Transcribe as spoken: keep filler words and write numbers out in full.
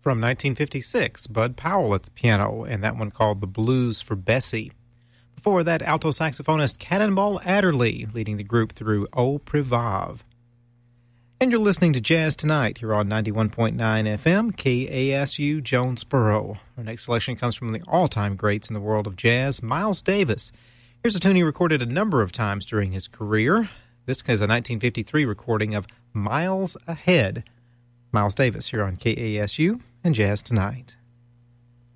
From nineteen fifty-six, Bud Powell at the piano, and that one called The Blues for Bessie. Before that, alto saxophonist Cannonball Adderley leading the group through Au Privav. And you're listening to Jazz Tonight here on ninety-one point nine F M, K A S U Jonesboro. Our next selection comes from the all-time greats in the world of jazz, Miles Davis. Here's a tune he recorded a number of times during his career. This is a nineteen fifty-three recording of Miles Ahead. Miles Davis here on K A S U and Jazz Tonight.